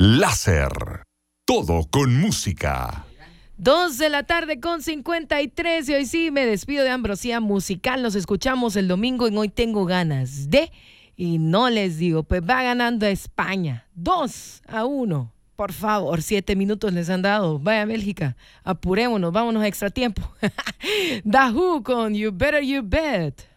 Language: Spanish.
Láser. Todo con música. 2:53 y hoy sí me despido de Ambrosía Musical. Nos escuchamos el domingo en Hoy Tengo Ganas de... Y no les digo, pues va ganando España 2-1. Por favor, 7 minutos les han dado. Vaya Bélgica, apurémonos, vámonos a extra tiempo. The Who con You Better You Bet.